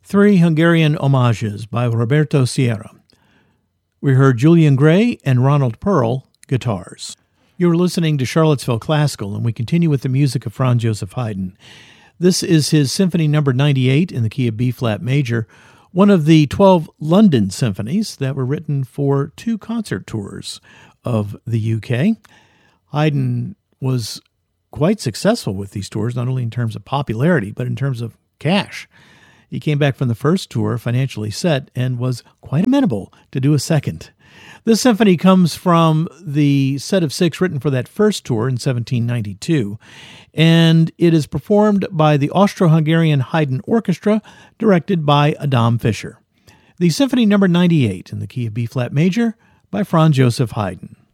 Three Hungarian Homages by Roberto Sierra. We heard Julian Gray and Ronald Pearl, guitars. You're listening to Charlottesville Classical, and we continue with the music of Franz Joseph Haydn. This is his Symphony No. 98 in the key of B-flat major, one of the 12 London symphonies that were written for 2 concert tours of the UK. Haydn was quite successful with these tours, not only in terms of popularity, but in terms of cash. He came back from the first tour financially set and was quite amenable to do a second. This symphony comes from the set of 6 written for that first tour in 1792, and it is performed by the Austro-Hungarian Haydn Orchestra, directed by Adam Fischer. The Symphony No. 98 in the key of B-flat major by Franz Joseph Haydn.